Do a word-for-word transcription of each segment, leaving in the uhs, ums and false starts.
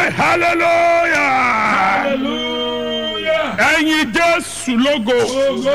Hey, hallelujah. Hallelujah. Ẹ̀yin Jésù lógo. Ogo.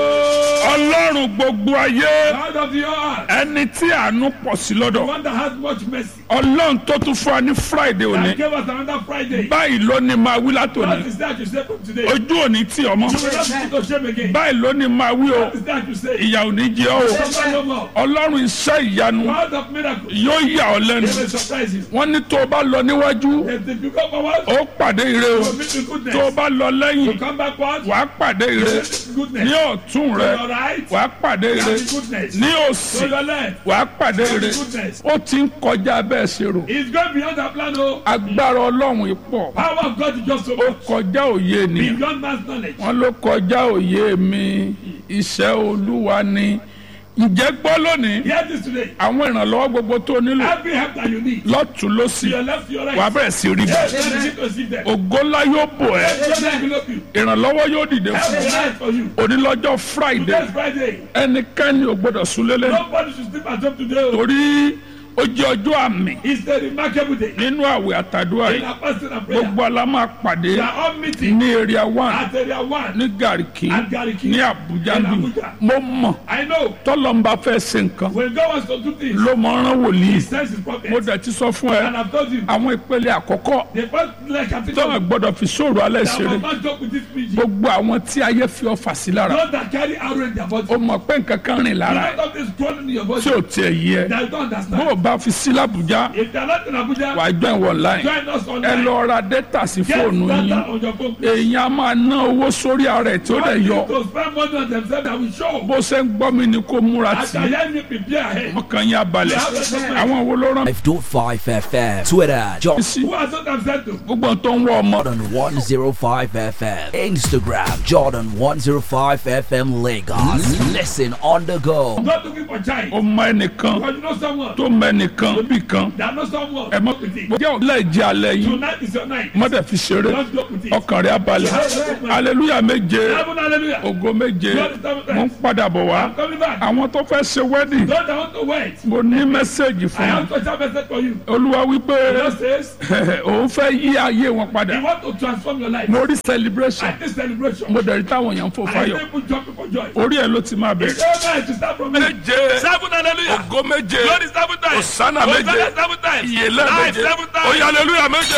Ọlọ́run gbogbo ayé. God of the earth. Ẹni tí àánú pọ̀ sí The lọ́dọ̀. one that has much mercy. Ọlọ́run tó tún fún wa ní Friday That òní. gave us another Friday. Báyìí ló ní máa wí What látòní. is that you say from today? Ojú òní tì ọmọ. You will not be to shame again. Báyìí ló ní máa wí o. What is that you say? Ìyà ò ní jẹ ọ́ o. Suffer no more. Ọlọ́run iṣẹ́ ìyanu God of miracles. yóò yà ọ́ He lẹ́nu. will surprise you. Wọ́n ní tó o bá lọ níwájú, If you come forward, ó pàdé ire o. you will meet with goodness. Tó o bá lọ You lẹ́yìn, come backward, wàá pàdé you ire. will meet with goodness. Ní ọ̀tún To rẹ, your right, wàá pàdé you ire. have the goodness. Ní To òsì, your left, wàá pàdé you have ire. the goodness. Ó ti ń kọjá bẹ́ẹ̀ ṣe rò. It's going beyond that plan, oh. Agbára Ọlọ́run yìí pọ̀. Power of God is just so Ó much. kọjá òye ènìyàn. Beyond man's knowledge. Wọ́n ló kọjá òye mi. Iṣẹ́ Olúwa ni. Ǹjẹ́ gbọ́ lónìí? Hear this today. Àwọn ìrànlọ́wọ́ gbogbo tó nílò Every help that you need, lọ́tún to lósì. your left, to your right, Wàá bẹ̀rẹ̀ sí rí bẹ́ẹ̀. yes, you need to receive them. Ògo ńlá yóò bò ẹ́. Let them envelope you. Ìrànlọ́wọ́ yóò dìde Help fún is ọ. right for you. Onílọ́jọ́ Friday. Today's Friday. Ẹnikẹ́ni ò gbọ́dọ̀ súnlélẹ̀. Nobody should sleep at home today. oh. Torí ó jẹ́ ọjọ́ àmì It's a remarkable day. nínú àwẹ̀ àtàdúrà In yìí. our fasting and prayer, Gbogbo ala máa pàdé we are all meeting ní area one at area one. ní Garki At Garki. ní Abuja In bí. Abuja. Mo mọ̀ I know tọ́lọ́mbà fẹ́ ṣe nǹkan when God wants to do things, ló mọ̀ rán He wòlíì. sends His Mo prophets. dẹ̀ ti sọ fún ẹ And I've told you, àwọn ìpele àkọ́kọ́ the first leg tọ́lá category, gbọ́dọ̀ fi sóòrò alẹ́ that ṣeré. will not joke with this preaching. Gbogbo àwọn tí ayé fi ọfà sí lára. Those that carry arrow in their body. Ó mọ̀ pé nǹkan kan rìn lára None ẹ̀ of this growing in your body. tí ò tiẹ̀ yí ẹ. That you don't Bó understand. o bá fi sí l'Abuja, If they are not in Abuja, wàá join wọ online. join us Ẹ online. lọ ra data sí Get fóònù data yín. on your phone. please. Èèyàn á máa ná owó sórí ara ẹ̀ tí ó dẹ̀ yọ. To spend money on themselves that will show. Bó ṣe ń gbọ́ mi ni kó múra As tì I í. hear you prepare ahead. Ọkàn yín á balẹ̀. Àwọn wo ló rán five point five F M. Twitter, mi sí? Who has not themselves to? Gbogbo ohun tó ń wọ ọmọ. Jordan one oh five F M. Instagram, Jordan one oh five F M Lagos. Listen on the go. Not looking for child. Ó mọ ẹnìkan Because you know someone. tó mọ ẹnìkan bì kan. That knows someone. Ẹ mọ With it. jẹ́ ọ̀lẹ́ ìjẹ́ alẹ́ yìí. Tonight is your night. Mọ́tẹ̀ fi ṣeré. Don't joke with it. Ọkàn rẹ̀ á balẹ̀. Aleluya méje. Heaven, hallelujah. Ògo méje. Mo ń padà bọ̀ wá. I'm coming back. Àwọn tó fẹ́ ṣe wedding. Those that want to wait. Mo ní mẹ́sẹ̀gì I fún have wọn. special message for you. Olúwa wípé God says, òun fẹ́ yí ayé wọn He padà. wants to transform your life. Mo rí celebration. At this celebration, Mo dẹ̀ rí táwọn èèyàn ń fò I fáyọ̀. people jumping for joy. Orí ẹ̀ ló ti máa It's bẹ̀rẹ̀. all right to start from me. Méje. Seven, hallelujah. Ògo méje. God is seven times. Hosanna méje. Hosanna seven times. Ìyèlé Life méje. seven times. Oyè aleluya méje.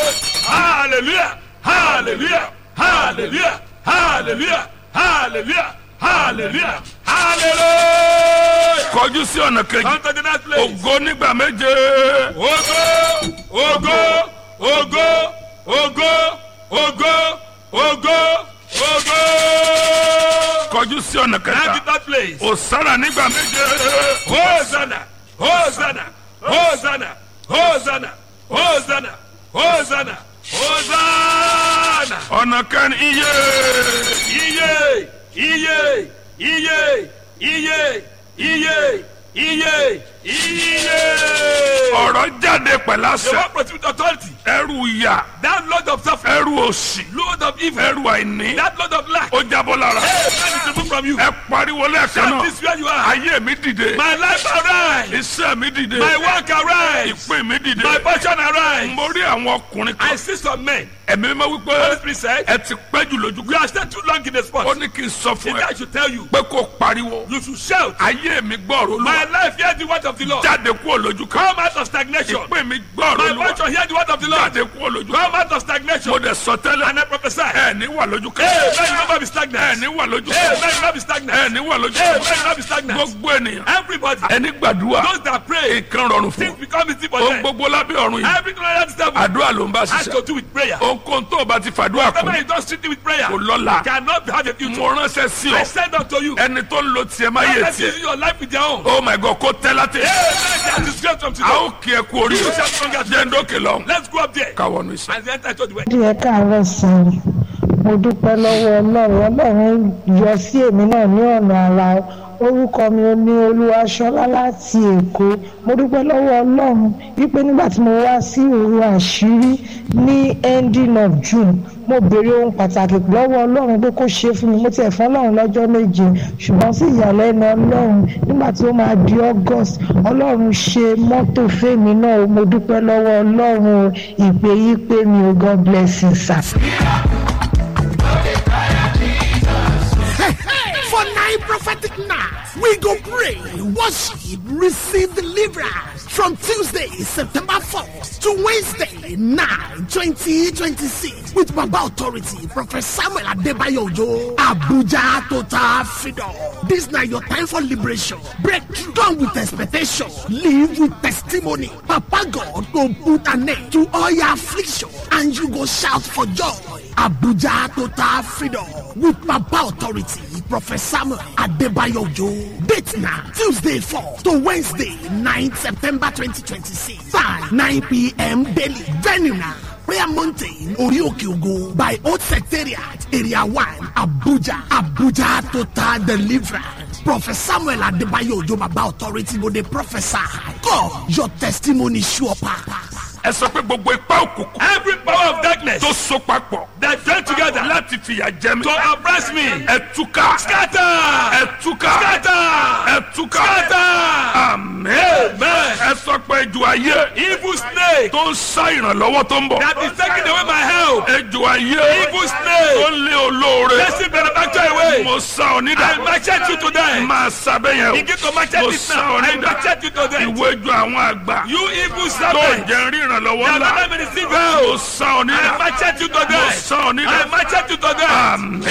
Hallelujah. Hallelujah. Hallelujah. Hallelujah. Hallelujah. Hallelujah. Hallelujah. Kọjú sí ọ̀nà kejì. Come to the next place. Ògo nígbà méje. Ogo, ogo, ogo, ogo, ogo, ogo, ogo. Kọjú sí ọ̀nà Come to kẹta. that place. Hosanna nígbà méje. Hosanna, Hosanna, Hosanna, Hosanna, Hosanna, Hosanna, Hosanna. Ọ̀nà kẹrin iye. Iye, iye, iye, iye, iye, iye, iye. Ọ̀rọ̀ jáde pẹ̀lú The àṣẹ. one proceed with authority. Ẹrù ìyà. That load of suffering, Ẹrù òṣì. load of evil, Ẹrù àìní. that load of lack. Ó jábọ́ lára. Hey, man is removed from you. Ẹ pariwo lẹ́ẹ̀kan That náà. is where you are. Ayé mi dìde. My life arise. Iṣẹ́ mi dìde. My work arise. Ìpín mi dìde. My portion arise. Mo rí àwọn ọkùnrin I kan. see some men. Ẹ̀mí mímọ́ Holy wípé Spirit said, ẹ ti pẹ́ jù lójú you kan. are staying too long in the spot. Ó ní kí n sọ fún If ẹ I should tell you, pé kó pariwo. you should shout. Ayé mi gbọ́rọ̀ My Olúwa. life, hear the word of the Lord. Jáde kúrò lójú kan. Come out of stagnation. Ìpín mi gbọ́rọ̀ My Olúwa. portion, hear the word of the Lord. Jáde kúrò lójú kan. Come out of stagnation. Mo dẹ̀ sọ tẹ́lẹ̀. And I prophesy. Ẹ ní wà lójú kan. Hey, may you never be Ẹ stagnant. ní wà lójú Hey, kan. may you never be Ẹ stagnant. ní wà lójú Hey, kan. may you never be stagnant. Gbogbo ènìyàn. Everybody, Ẹni gbàdúrà. those that pray, Nǹkan rọrùn fún. things become easy for Ohun them. gbogbo lábẹ́ ọ̀run yìí. Everything like that is devil Àdúrà ló ń bá has ṣiṣẹ́. to do with prayer. Ohunkóhun tó o bá ti fàdúrà Whatever kún. you don't treat it with prayer Kò lọ́la. cannot have a future. Mo ránṣẹ́ sí I ọ. send unto you. Ẹni tó ń lo tiẹ̀ máa yé Let's tiẹ̀. use your life with their own. Oh my God, kó tẹ́ láti. Hey, let them disgrace from A today. ó kí ẹ kú oríire. Jẹ́ ndókè lọ́hùn. Let's go up there Káwọnú iṣẹ́. and enter into the way. díẹ̀ káàárọ̀ sàn mo dúpẹ́ lọ́wọ́ ọlọ́run ọlọ́run yọ sí èmi náà ní ọ̀nà àrà ó orúkọ mi ní Olúwaṣọlá láti Èkó. Mo dúpẹ́ lọ́wọ́ Ọlọ́run wípé nígbà tí mo wá sí òru àṣírí ní ending of June, mo béèrè ohun pàtàkì lọ́wọ́ Ọlọ́run pé kó ṣe fún mi. Mo tiẹ̀ fún Ọlọ́run lọ́jọ́ méje, ṣùgbọ́n sí ìyàlẹ́nu Ọlọ́run nígbà tí ó máa di August, Ọlọ́run ṣe mọ́tò fèmí náà. Mo dúpẹ́ lọ́wọ́ Ọlọ́run. Ìpè yí pé mi ò, God bless you, sir. For nine prophetic nights, we go pray, worship, receive deliverance from Tuesday, September fourth to Wednesday, nine, twenty twenty-six with Baba Authority, Prophet Samuel Adebayo Ojo, Abuja Total Freedom. This now your time for liberation. Breakthrough. Come with expectation. Live with testimony. Papa God will put an end to all your affliction and you go shout for joy. Abuja Total Freedom with Papa Authority, Prophet Samuel Adebayo Ojo. Date now, Tuesday fourth to Wednesday, ninth September twenty twenty-six. Time, nine p.m. daily. Venue now, Prayer Mountain, Orioke Ogo, by Old Secretariat, Area one, Abuja. Abuja Total Deliverance. Prophet Samuel Adebayo Ojo, Baba Authority, go the prophesy. God, your testimony sure power. Ẹ sọ pé gbogbo ipá òkùnkùn. Every power of darkness. Tó so papọ̀. That join together. Láti fìyà jẹ mi. To oppress me. Ẹ túká. Scatter. Ẹ túká. Scatter. Ẹ túká. Scatter. Amen. Ẹ sọ pé ejò ayé. Evil snake. Tó ń sá ìrànlọ́wọ́ tó ń bọ̀. That is taking away my help. Ejò ayé. Evil snake. Tó ń lé olóore. Blessing benefactor away. Mo sá ọ nídà. I machete you today. Máa sábẹ́ yẹn o. Begin to machete it now. I machete you today. Ìwé ejò àwọn àgbà. You evil serpent. Tó jẹ́ rí ìrànlọ́wọ́ ńlá. Mo sá ọ nídà. I machete you today. Mo sá ọ nídà. I machete you today. Amen.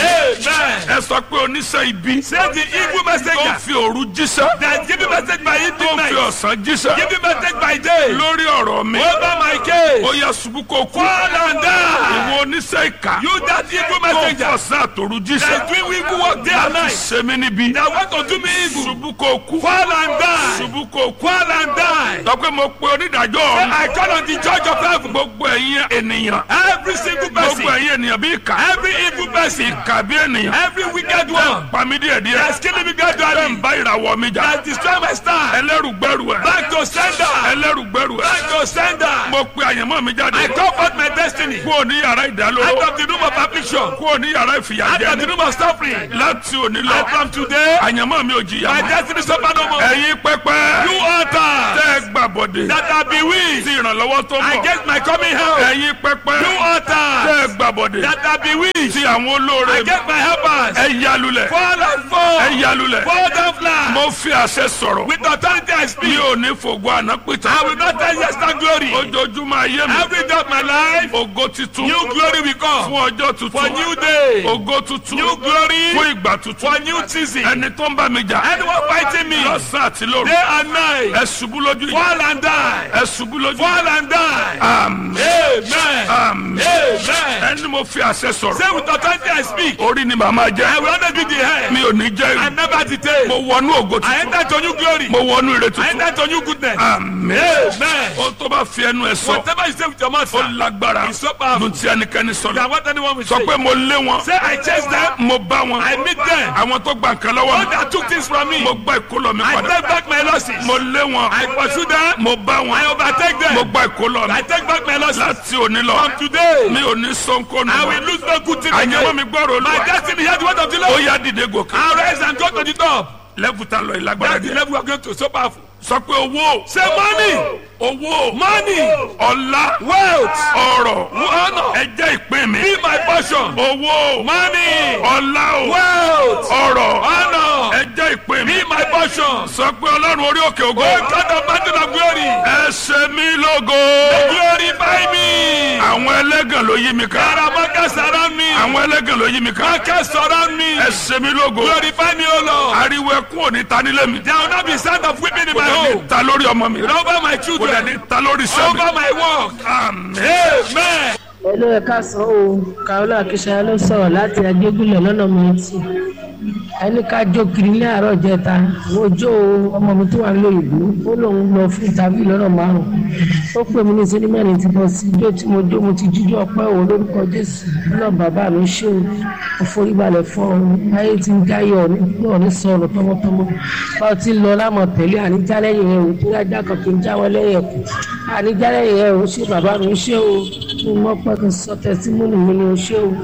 Ẹ sọ pé oníṣẹ́ ibi. Say the evil messenger. Tó fi òru jíṣẹ́. That give message by evening night. Tó fi ọ̀sán jíṣẹ́. Give message by day. Lórí ọ̀rọ̀ mi. Over my case. Ó yá ṣubú kó kú. Fall and die. Ìwọ oníṣẹ́ ìkà. You that evil messenger. Tó fọ̀sán àtòru jíṣẹ́. That doing evil work day and night. Láti ṣe mí níbi. That want to do me evil. Ṣubú kó kú. Fall and die. Ṣubú kó kú. Fall and die. Sọ pé mo pe onídàájọ́. Say I call on the judge of heaven. Gbogbo ẹ̀yin ènìyàn. Every single person. Gbogbo ẹ̀yin ènìyàn bí ìkà. Every evil person. Ìkà bí ènìyàn. Every wicked one. Pàmí díẹ̀ díẹ̀. That's killing me gradually. Bẹ́ẹ̀ ń bá ìràwọ̀ mi jà. That destroy my star. Ẹlẹ́rùgbẹ́rù ẹ̀. Back to sender. Ẹlẹ́rùgbẹ́rù ẹ̀. Back to sender. Mo pe àyànmọ́ mi jáde. I call forth my destiny. Kúrò ní yàrá ìdálóró. Out of the room of affliction. Kúrò ní yàrá ìfìyàjẹni. Out of the room of suffering. Láti òní lọ. And from today. Àyànmọ́ mi ò jìyà. My destiny suffer no more. Ẹ̀yin pẹpẹ. You altar. Tẹ́ ẹ gbàbọ̀dé. That I be weak. Ti ìrànlọ́wọ́ tó ń bọ̀. Against my coming help. Ẹ̀yin pẹpẹ. You altar. Tẹ́ ẹ gbàbọ̀dé. That I be weak. Ti àwọn olóore. Against my helpers. Ẹ yalulẹ̀. Fall and fall. Ẹ yalulẹ̀. Fall down flat. Mo fi àṣẹ sọ̀rọ̀. With authority I speak. Mi ò ní fògo àná pìtàn. I will not tell yester glory. Ojoojúmọ́ ayé mi. Every day of my life. Ògo tuntun. New glory will come. Fún ọjọ́ tuntun. For new day. Ògo tuntun. New glory. Fún ìgbà tuntun. For new season. Ẹni tó ń bá mi jà. Anyone fighting me. Lọ́sàn àti lóru. Day and night. Ẹ ṣubú lójú yìí. Fall and die. Ẹ ṣubú lójú yìí. Fall and die. Amen. Amen. Amen. Amen. Ẹni mo fi àṣẹ sọ̀rọ̀. Say with authority I speak. Orí ni màmá jẹ́. I will always be the head. Mi ò ní jẹ́. I never detain. Mo wọnú ògo tuntun. I enter to new glory. Mo wọnú ire tuntun. I enter to new goodness. Amen. Amen. O tó bá fi ẹnu ẹ sọ. Whatever you say with your mouth. Ó lágbára. It's so powerful. Dùn tí ẹnikẹ́ni sọ. Than what anyone will say. Sọ pé mo lé wọn. Say I chase them. Mo bá wọn. I meet them. Àwọn tó gba nǹkan lọ́wọ́ mi. All that took things from me. Mo gba ìkólọ mi padà. I take back my losses. Mo lé wọn. I pursue them. Mo bá wọn. I overtake them. Mo gba ìkólọ mi. I take back my losses. Láti òní lọ. From today. Mi ò ní sọ́nkọ́ nù. I will lose no good thing again. Àyẹ̀wò mi gbọ́rọ̀ olúwa. My destiny hear the word of the Lord. Ó yá dìde gòkè. I rise and go to the top. Level ta lọ ìlágbára díẹ̀. That's the level we are going to. So powerful. Sọ pé owó. Say money. Owó. Money. Ọlá. Wealth. Ọrọ̀. Honor. Ẹ jẹ́ ìpín mi. Be my portion. Owó. Money. Ọlá o. Wealth. Ọrọ̀. Honor. Ẹ jẹ́ ìpín mi. Be my portion. Sọ pé Ọlọ́run orí òkè ògo. Oh God of mountain of glory. Ẹ ṣe mí lógo. Glorify me. Àwọn ẹlẹ́gàn ló yí mi ká. There are mockers around me. Àwọn ẹlẹ́gàn ló yí mi ká. Mockers surround me. Ẹ ṣe mí lógo. Glorify me, O Lord. Ariwo ẹkún òní ta nílé mi. There will not be sound of weeping in my home. Ta lórí ọmọ mi. Over my children. Kò dẹ̀ ní ta lórí sẹ́mi. Over my work. Amen. Amen. Hello, ẹ káàsán o. Carola Akínsayá ló sọ̀rọ̀ láti Agégúnlẹ̀ lọ́nà Mọ́tì. ẹni ká jó kiri ní àárọ̀ jẹta mo jó ọmọ mi tó wà lóyìnbó ó lóun lọ fún tàbí lọ́nà márùn-ún ó pè mí ní sinimá mẹ́rin ti bọ́ sí ijó tí mo jó mo ti jíjó ọpẹ́ òun lórúkọ Jésù náà bàbá mi ṣé o foríbalẹ̀ fún ọ ayé ti ń gáyọ̀ náà ní sọ̀rọ̀ tọmọtọmọ bá o ti lọ lámọ̀ tẹ̀lé àníjà lẹ́yìn ẹ̀ o tó yájà kan kì í jáwọ́ lẹ́yìn ẹ̀kú àníjà lẹ́yìn ẹ̀ o ṣé bàbá mi ṣé o mo mọ̀ pé kò sọ tẹ̀símọ́nì mi ni o ṣé o.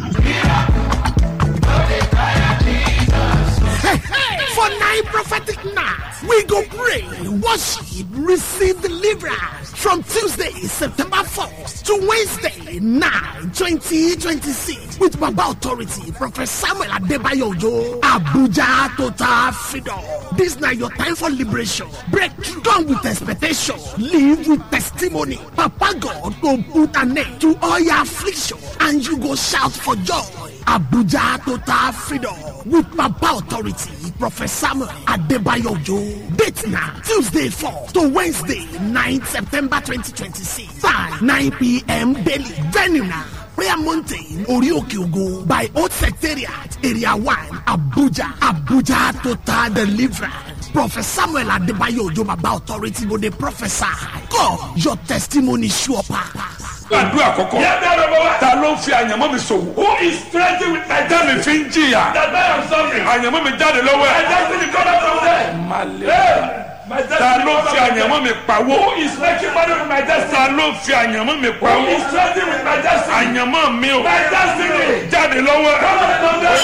For nine prophetic nights, we go pray, worship, receive deliverance from Tuesday, September fourth to Wednesday, nine, twenty twenty-six with Baba Authority, Prophet Samuel Adebayo Ojo, Abuja Total Freedom. This now your time for liberation. Breakthrough. Come with expectation. Live with testimony. Papa God will put an end to all your affliction and you go shout for joy. Abuja Total Freedom with Papa Authority, Prophet Samuel Adebayo Ojo. Date now, Tuesday fourth to Wednesday, ninth September twenty twenty-six. Time, nine p.m. daily. Venue now, Prayer Mountain, Orioke Ogo, by Old Secretariat, Area one, Abuja. Abuja Total Deliverance. Prophet Samuel Adebayo Ojo, Baba Authority, go the prophesy. God, your testimony sure power. Àdúrà àkọ́kọ́. Ta ló ń fi àyànmọ́ mi ṣòwò? Who is trading with my destiny? Mi fi ń jìyà. That I am suffering. Àyànmọ́ mi jáde lọ́wọ́ ẹ̀. My destiny come out from there. Malé. Ta ló fi àyànmọ́ mi pawó? Who is making money with my destiny? Ta ló fi àyànmọ́ mi pawó? Who is trading with my destiny? Àyànmọ́ mi o. My destiny. Jáde lọ́wọ́ ẹ̀. Come out from there.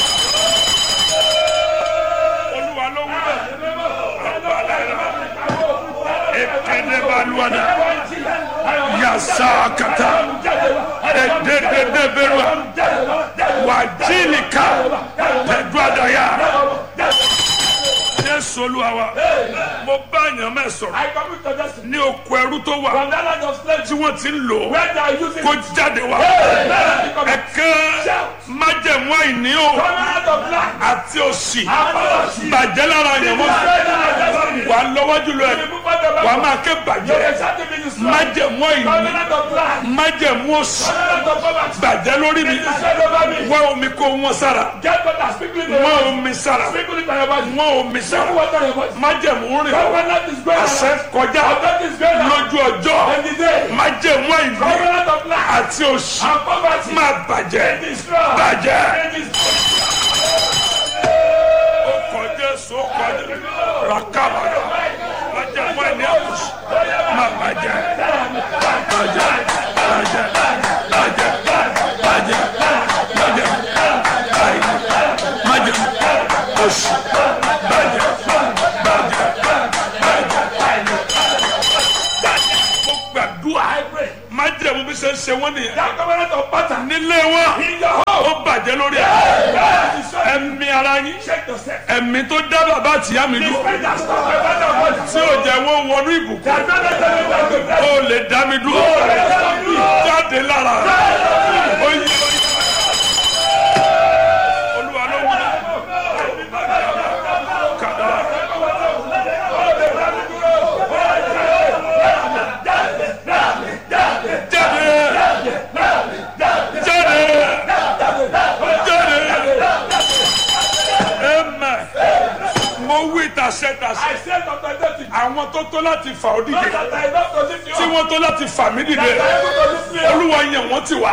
Olúwa ló wú bẹ́ẹ̀. Ekele baluada. Yasakata Ededeberua Wajilika Pedwadaya Jésù Olúwa wa mo bá yàn mẹ́ sọ̀rọ̀ ní oko ẹrú tó wà tí wọ́n ti ń lò kó jáde wá ẹ̀kẹ́ májẹ̀mú àìní o àti òṣì bàjẹ́ lára yàn mọ́ wà lọ́wọ́ jùlọ ẹ̀ wà máa ké bàjẹ́ májẹ̀mú àìní májẹ̀mú òṣì bàjẹ́ lórí mi wọ́n omi kó wọn sára wọ́n omi sára wọ́n omi sára májẹ̀mú rìn àṣẹ kọjá lójú ọjọ́ májẹ̀mú àìní àti òṣì máa bàjẹ́ bàjẹ́ ó kọjá so kọjá rakaba májẹ̀mú àìní àkùsù máa bàjẹ́ bàjẹ́ bàjẹ́ bàjẹ́ bàjẹ́ bàjẹ́ májẹ̀mú òṣì bàjẹ́. Májẹ̀mú bí ṣe ń ṣe wọ́n nìyẹn. Nílé wọn, ó bàjẹ́ lórí ẹ̀. Ẹ̀mí ara yín, ẹ̀mí tó dá bàbá àtìyá mi dúró. Tí ò jẹ́ wọ́n wọnú ìbùkún. Ó lè dá mi dúró. Jáde lára. Olúwa ló wù mí. Àwọn tó tó láti fà ó dìde tí wọ́n tó láti fà mí dìde Olúwa yàn wọ́n ti wá.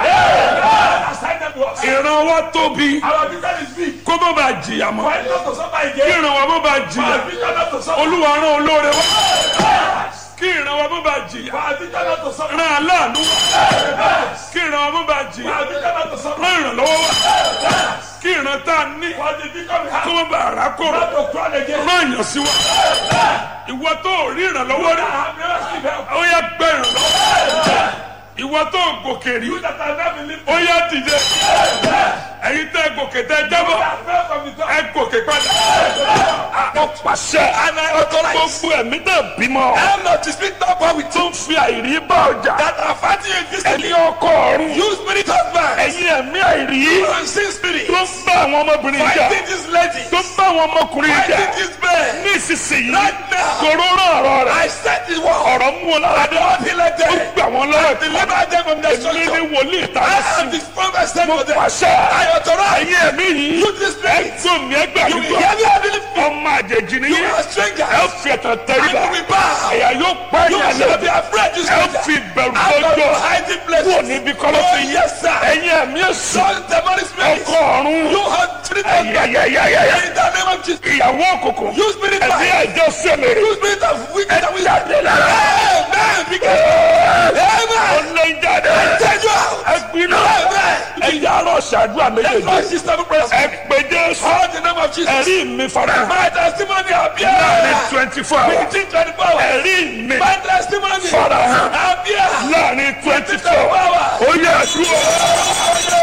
Ìran wa tóbi kó má bàa jìyà mọ́ kí ìran wa má bàa jìyà Olúwa rán olóore wá kí ìran wa má bàa jìyà rán aláàánú kí ìran wa má bàa jìyà rán ìrànlọ́wọ́ wá kí ìran tá a ní kó má bàa rà kóró rán yàn sí wa. Ìwọ tó rí ìrànlọ́wọ́ rí ó yá gbẹ ìrànlọ́wọ́. Ìwọ tó gòkè rí ó yá dìde. Ẹ̀yin tẹ́ gòkè tẹ́ jábọ̀ ẹ gòkè padà. Ó pàṣẹ gbogbo ẹ̀mí náà bímọ. Tó ń fi àìrí bá ọjà. Ẹ̀yin ọkọ ọ̀run. Ẹ̀yin ẹ̀mí àìrí. Tó ń bá àwọn ọmọbìnrin jà. Tó ń bá àwọn ọmọkùnrin jà. Ní ìsinsìnyí kòró rán ọ̀rọ̀ rẹ̀. Ọ̀rọ̀ mú wọn lára dé. Ó gbà wọn lọ́wọ́ sílẹ̀. Deliver them from their èmi structure. ni wòlíì I tàbí am the prophet sent mo for them. pàṣẹ. I authorize. ẹ̀yin ẹ̀mí yìí. You this spirit. ẹ̀gbọ́n mi ẹgbẹ́ You mi will gbọ́. hear me heavily. ọmọ àjèjì ni You yín. are strangers. ẹ fi ẹ̀tàn tẹríba. And you will bow. ẹ̀yà yóò pẹ́ You yẹn shall be lọ. afraid to ẹ stranger. fi bẹ̀rù Out of gbọ́dọ̀. your hiding places. kúrò níbi kọ́lọ́ Oh fi yín. yes sir. ẹ̀yin ẹ̀mí èsì. Son demonic spirits. ọkọ ọ̀run. You have spirit of ẹ̀yẹ̀yẹ̀yẹ̀yẹ̀. in the name of Jesus. ìyàwó òkùnkùn. You spirit of ẹ̀mí ẹ̀jọ́ sẹ́lẹ̀. You spirit of wicked and wicked. jáde lára. Amen. Because Amen. ọ̀nà ìjáde. Take you out. ẹgbinna. Amen. ẹ̀yà arọ̀ ṣàdúrà Let's méjèèjì. go system of prayer. ẹ pé Jésù. Call the name of Jesus. ẹ̀rí mi fara. My testimony láàrin appear. twenty four hours. Within twenty-four hours. ẹ̀rí mi My testimony fara hàn. appear. láàrin twenty four twenty-four hours. hours. ó yẹ àdúrà.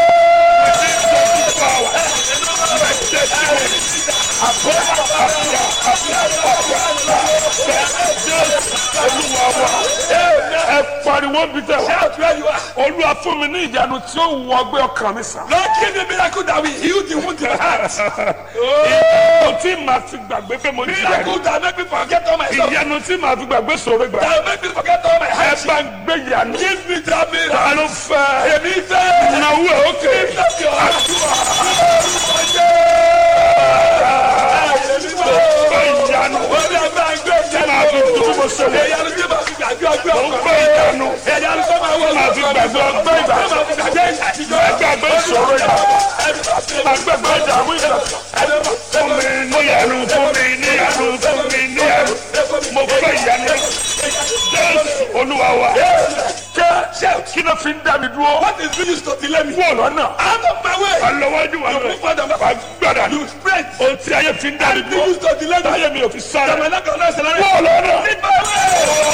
ẹ pariwo bí tẹ wá. Shout where you are. Olúwa fún mi ní ìyanu tí ó wọ ọgbẹ́ ọkàn mi sàn. Lord, give me miracle that will heal the wound in my heart. ìyanu tí màá fi gbàgbé pé mo jìyà Miracle rí. that make me forget all my stuff. ìyanu tí màá fi gbàgbé sọ̀rọ̀ gbà. That make me forget all my ẹ hardship. bá ń gbé ìyanu. Give me that miracle. ta ló fẹ́. Èmi fẹ́. náwó ẹ̀ ókè. Lift your hands. gbé ìyanu. Orí ẹgbẹ́ ẹgbẹ́ tí màá fi dùn mo sọ̀rọ̀. ìyanu tí màá fi gbàgbé ọgbẹ́ mo ń ọkàn. gbé ìyanu. ìyanu tó máa wọ màá fi gbàgbé ọgbẹ́ ìgbà. máa fi gbàgbé ìṣàtijọ́. ẹ gbàgbé ìṣòro ìgbà. màá gbàgbé ìdààmú ìgbà. fún mi níyanu fún mi níyanu fún mi níyanu. mo fẹ́ ìyanu. Jésù Olúwa wa. Shout. kí ló fi ń dá mi dúró. What is used to delay me? wọ́n lọ́nà. Out of my way. alọ́wọ́jú wa You lọ. move further. wà gbàdá. You spread. ohun tí ayé fi ń dá mi Anything dúró. used to delay me. táyé mi ò fi sáré. My lack of knowledge and knowledge. wọ́n lọ́nà. Lead my way.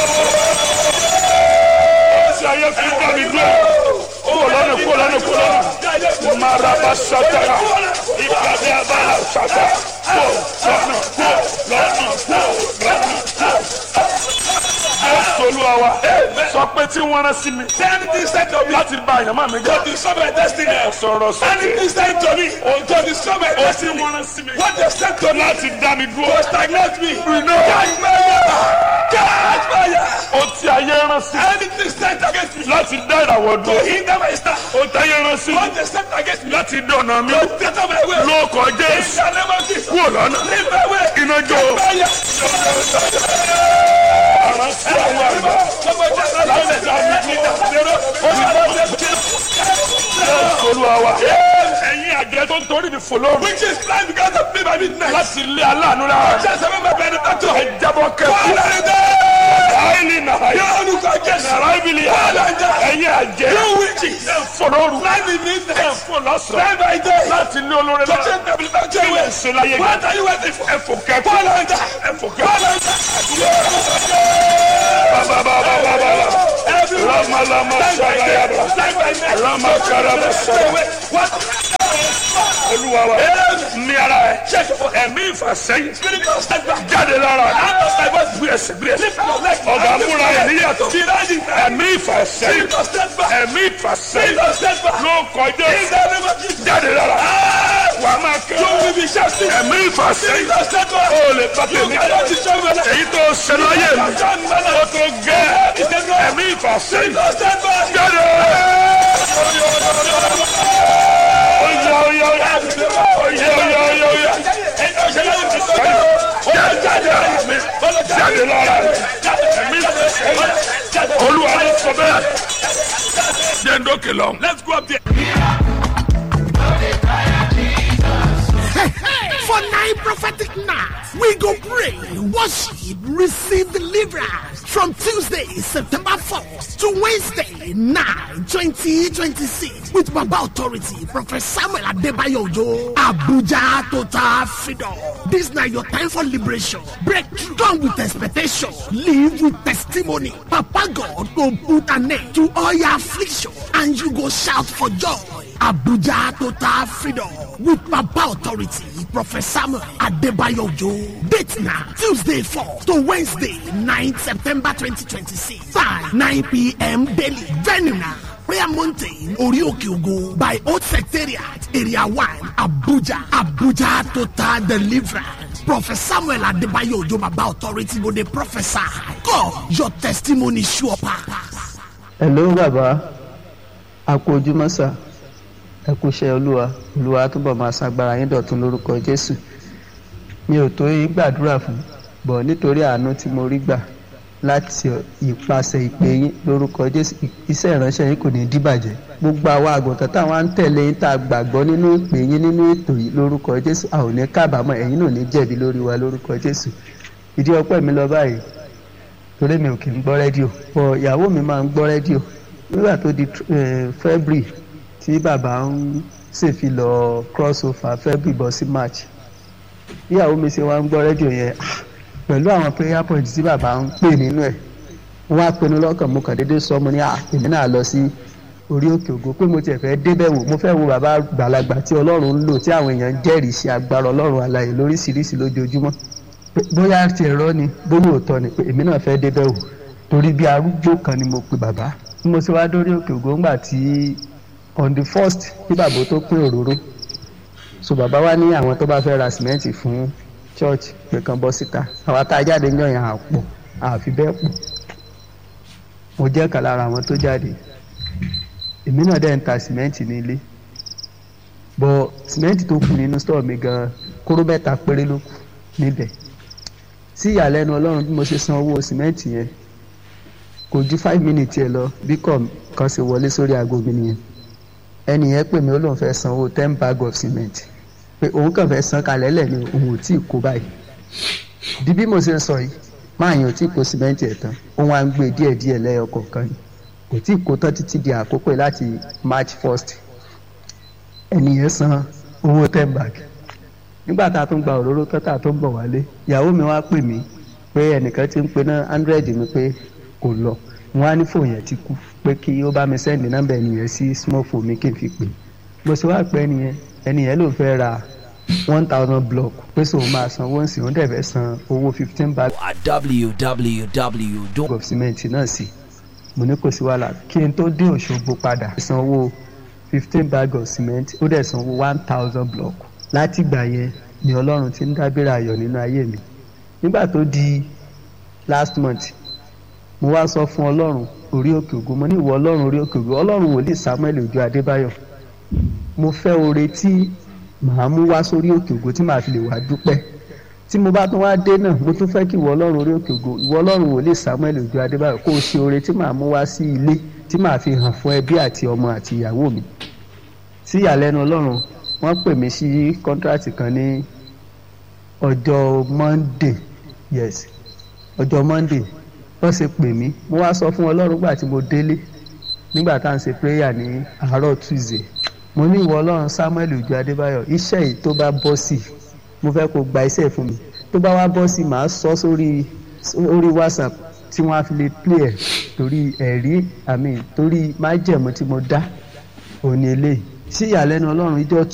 tí ayé fi ń dá mi dúró. kúrò lọ́nà kúrò lọ́nà kúrò lọ́nà. maraba satara. ìpàdé abala sata. kúrò lọ́nà kúrò lọ́nà kúrò lọ́nà. Jésù Olúwa wa. sọ pé tí wọ́n rán sí mi. Anything said to me. láti bá àyànmọ́ mi To jẹ́. destroy my destiny. sọ̀rọ̀ sókè. Anything said to me. To destroy my ó tí destiny. wọ́n rán sí mi. What they said to me. láti dá mi dúró. To stagnate me. Iná. Catch fire. Catch fire. ó tí ayé rán sí mi. Anything said against me. láti dá ìràwọ̀ To dúró. hinder my star. ó tí ayé rán sí mi. What they said against me. láti dọ̀nà mi. To scatter my way. lóko In Jésù. the name of Jesus. kúrò lọ́nà. Lead my way. iná jó. Fire. àrán sí àwọn àgbà. láti dá mi dúró. Jésù Olúwa wa. ẹ̀yin àjẹ́ tó ń torí mi fò lóru. Which is blind because of me by midnight. láti lé aláàánú lára. Just remember benefactor. ẹ jábọ́ kẹ́kọ̀ọ́. àìlì nàá yẹ. Yóò olùkọ́ Jésù. nàrà ìbílẹ̀ yà. ẹ̀yin àjẹ́. You witches. ẹ fò lóru. Blind in ẹ midnight. fò lọ́sàn-án. Blind by day. láti lé olórí To lára. change the benefactor kí lè way. ṣe láyé What are you waiting for? ẹ fò kẹ́kọ̀ọ́. Fall under. ẹ fò Fall kẹ́kọ̀ọ́. under. babababababa. Everyone. lama lama Blind by day. sagayaba. Blind by night. lama karaba sagayaba. What? Olúwa wa. mi ara ẹ. ẹ̀mí ìfàsẹ́yìn. Spirit of setback. jáde lára. Out of my body. bí ẹsẹ̀ bí ẹsẹ̀. Lift your leg. ọ̀gá múra ẹ̀ níyàtọ̀. Be rising. ẹ̀mí ìfàsẹ́yìn. Spirit of setback. ẹ̀mí ìfàsẹ́yìn. Spirit of setback. ló kọjá In the name of Jesus. jáde lára. wà á máa kẹ́. You will be shouting. ẹ̀mí ìfàsẹ́yìn. Spirit of setback. o lè bá You tèmi. cannot destroy my life. èyí tó ṣe láyé mi. o tó gẹ́. ẹ̀mí ìfàsẹ́yìn. Spirit of setback. jáde. oya oya oya. oya oya oya oya. jáde lára. ẹ̀mí ìfàsẹ́yìn. Olúwa ló sọ bẹ́ẹ̀. jẹ́ ndókè lọ. Let's go up there. For nine prophetic nights, we go pray, worship, receive deliverance from Tuesday, September fourth to Wednesday, nine, twenty twenty-six with Baba Authority, Prophet Samuel Adebayo Ojo, Abuja Total Freedom. This night your time for liberation, breakthrough, come with expectation, live with testimony. Papa God will put an end to all your affliction and you go shout for joy. Abuja Total Freedom with Papa Authority, Prophet Samuel Adebayo Ojo. Date now, Tuesday fourth to Wednesday, ninth September twenty twenty-six. Time, nine p.m. daily. Venue now, Prayer Mountain, Orioke Ogo, by Old Secretariat, Area one, Abuja. Abuja Total Deliverance. Prophet Samuel Adebayo Ojo, Baba Authority, go dey prophesy. God, your testimony sure pass. Hello bàbá, a kú ojúmọ́ sà, ẹ kú iṣẹ́ olúwa, olúwa túbọ̀ máa ṣagbára yín dọ̀tun lórúkọ Jésù. Mi ò tó yín gbàdúrà fún, bọ̀ nítorí àánú tí mo rí gbà láti ìpasẹ̀ ìpè yín lórúkọ Jésù, iṣẹ́ ìránṣẹ́ yín kò ní díbàjẹ́. Gbogbo àwa àgùntàn táwọn ń tẹ̀lé yín tá a gbàgbọ́ nínú ìpè yín nínú ètò yìí lórúkọ Jésù, a ò ní kábàámọ̀, ẹ̀yin náà ò ní jẹ̀bi lórí wa lórúkọ Jésù. Ìdí ọpẹ́ mi lọ báyìí torí mi ò kì í gbọ́ rédíò, bọ̀ ìyàwó mi máa ń gbọ́ rédíò. Nígbà tó di February tí bàbá ń ṣèfilọ̀ crossover February bọ̀ sí March, ìyàwó mi ṣe wá ń gbọ́ rédíò yẹn pẹ̀lú àwọn prayer points tí bàbá ń pè nínú ẹ̀. Wọ́n á pinnu lọ́kàn, mo kàn déédéé sọ mo ní èmi náà lọ sí orí òkè ògo pé mo tiẹ̀ fẹ́ débẹ̀ wò, mo fẹ́ wo bàbá gbàlagbà tí Ọlọ́run ń lò tí àwọn èèyàn ń jẹ́rìí sí agbára Ọlọ́run alààyè lóríṣiríṣi lójoojúmọ́. Bóyá ti ẹ̀rọ ni bóyá òótọ́ ni pé èmi náà fẹ́ débẹ̀ wò torí bí arúgbó kan ni mo pe bàbá. Mo ṣe wá dórí òkè ògo ńgbà tí on the first tí bàbá tó pín òróró, so bàbá wa ní àwọn tó bá fẹ́ ra sìmẹ́ǹtì fún church pé kan bọ́ síta. Àwa tá a jáde ní ọ̀yàn àpọ̀ àfi bẹ́ẹ̀ pọ̀, mo jẹ́ kan lára àwọn tó jáde. Èmi náà dẹ̀ ń ta sìmẹ́ǹtì ní ilé, bọ̀ sìmẹ́ǹtì tó kù nínú store mi gan kóró mẹ́ta péré ló kù níbẹ̀. Sí ìyàlẹ́nu Ọlọ́run bí mo ṣe san owó sìmẹ́ǹtì yẹn kò ju five minutes ẹ lọ bí kan ṣe wọlé sórí aago mi nìyẹn. Ẹni yẹn pè mí ó lóun fẹ́ san owó ten bag of cement, pé òun kàn fẹ́ san kalẹ̀ lẹ̀ ni òun ò tí ì kó báyìí. Di bí mo ṣe ń sọ yìí máa yàn ò tí ì kó cement ẹ̀ tán, òun á ń gbé díẹ̀díẹ̀ lẹ́yọ kọ̀ọ̀kan ni, kò tí ì kó tán títí di àkókò láti March first. Ẹni yẹn san owó ten bag. Nígbà tá a tún gba òróró tán tá a tún bọ̀ wálé, ìyàwó mi wá pè mí pé ẹnìkan ti ń pe náà hundred mi pé kò lọ. Wọ́n á ní fóònù yẹn ti kú pé kí ó bá mi sẹ́ndì nọ́mbà ẹnìyẹn sí small phone mi kí n fi pè. Mo ṣe wá pé ẹnìyẹn ẹnìyẹn ló fẹ́ ra one thousand block pé sọ ma máa san owó sí, òun dẹ̀ fẹ́ san owó fifteen bag of cement náà sí. Mo ní kò sí wàhálà, kí n tó dé Òṣogbo padà san owó fifteen bag of cement, ó dẹ̀ san owó one thousand block. Láti ìgbà yẹn ni Ọlọ́run ti ń dábìrì ayọ̀ nínú ayé mi. Nígbà tó di last month mo wá sọ fún Ọlọ́run orí òkè ògo, mo ní ìwọ Ọlọ́run orí òkè ògo, Ọlọ́run wòlíì Samuel Òjó Adébáyọ̀, mo fẹ́ oore tí màá mú wá sórí òkè ògo tí màá fi lè wá dúpẹ́. Tí mo bá tún wá dé náà mo tún fẹ́ kí ìwọ Ọlọ́run orí òkè ògo, ìwọ Ọlọ́run wòlíì Samuel Òjó Adébáyọ̀ kó o ṣe oore tí màá mú wá sí ilé tí màá fi hàn fún ẹbí àti ọmọ àti ìyàwó mi. Sí ìyàlẹ́nu Ọlọ́run wọ́n pè mí sí kọ́ńtrátì kan ní ọjọ́ Monday, yes ọjọ́ Monday wọ́n ṣe pè mí. Mo wá sọ fún Ọlọ́run gbà tí mo délé nígbà tá à ń ṣe prayer ní àárọ̀ Tuesday, mo ní ìwọ Ọlọ́run Samuel Òjó Adébáyọ̀, iṣẹ́ yìí tó bá bọ́ sí mo fẹ́ kó gba iṣẹ́ fún mi, tó bá wá bọ́ sí màá sọ sórí orí WhatsApp tí wọ́n á fi lè play ẹ̀ torí ẹ̀rí àmì torí májẹ̀mú tí mo dá òní eléyìí. Sí ìyàlẹ́nu Ọlọ́run ìjọ